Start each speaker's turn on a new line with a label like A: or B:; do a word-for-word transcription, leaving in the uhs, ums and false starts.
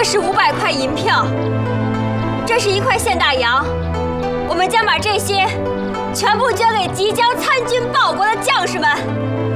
A: 是五百块银票，这是一块现大洋。我们将把这些全部交给即将参军报国的将士们。